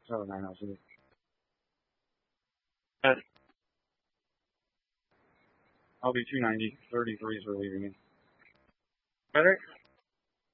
So 902. I'll be 290. 33s are leaving me. Better?